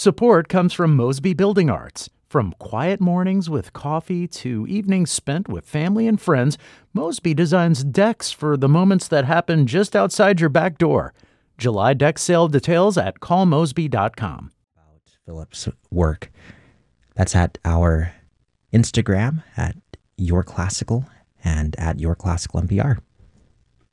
Support comes from Mosby Building Arts. From quiet mornings with coffee to evenings spent with family and friends, Mosby designs decks for the moments that happen just outside your back door. July deck sale details at callmosby.com. About Philip's work. That's at our Instagram at YourClassical and at YourClassicalNPR.